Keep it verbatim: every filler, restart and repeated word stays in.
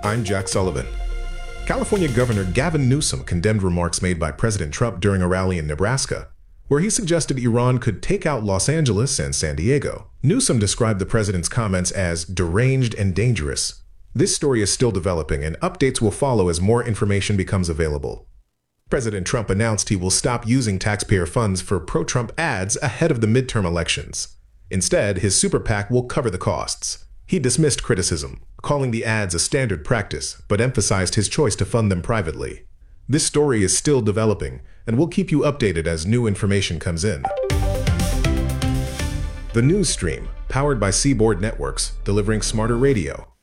I'm Jack Sullivan. California Governor Gavin Newsom condemned remarks made by President Trump during a rally in Nebraska, where he suggested Iran could take out Los Angeles and San Diego. Newsom described the president's comments as deranged and dangerous. This story is still developing, and updates will follow as more information becomes available. President Trump announced he will stop using taxpayer funds for pro-Trump ads ahead of the midterm elections. Instead, his super PAC will cover the costs. He dismissed criticism, calling the ads a standard practice, but emphasized his choice to fund them privately. This story is still developing, and we'll keep you updated as new information comes in. The News Stream, powered by Seaboard Networks, delivering smarter radio.